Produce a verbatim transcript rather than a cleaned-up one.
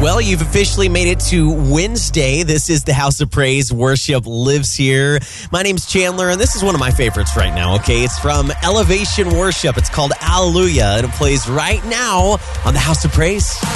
Well, you've officially made it to Wednesday. This is the House of Praise. Worship lives here. My name's Chandler, and this is one of my favorites right now, okay? It's from Elevation Worship. It's called Hallelujah, and it plays right now on the House of Praise.